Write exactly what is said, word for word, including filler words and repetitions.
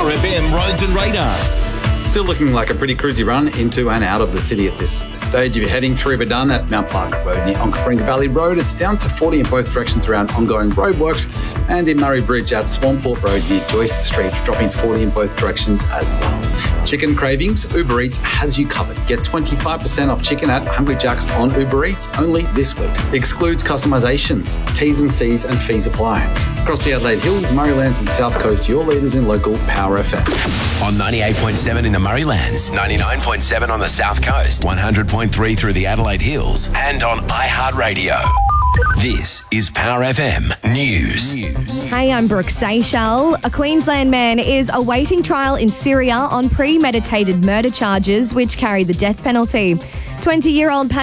Power F M Roads and Radar. Still looking like a pretty cruisy run into and out of the city at this stage. If you're heading through Badun at Mount Park Road near Onkaparinga Valley Road, it's down to forty in both directions around ongoing roadworks, and in Murray Bridge at Swamport Road near Joyce Street, dropping forty in both directions as well. Chicken cravings, Uber Eats has you covered. Get twenty-five percent off chicken at Hungry Jack's on Uber Eats only this week. Excludes customisations. T's and C's and fees apply. Across the Adelaide Hills, Murraylands and South Coast, your leaders in local Power F M. On ninety-eight point seven in the Murraylands, ninety-nine point seven on the South Coast, one hundred point three through the Adelaide Hills, and on iHeartRadio. This is Power F M News. News. Hey, I'm Brooke Seychelles. A Queensland man is awaiting trial in Syria on premeditated murder charges which carry the death penalty. twenty-year-old